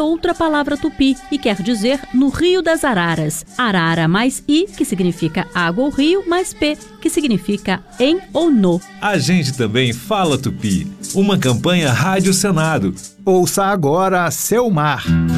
outra palavra tupi e quer dizer no Rio das Araras. Arara mais I, que significa água ou rio, mais P, que significa em ou no. A gente também fala tupi. Uma campanha Rádio Senado. Ouça agora Seu Mar.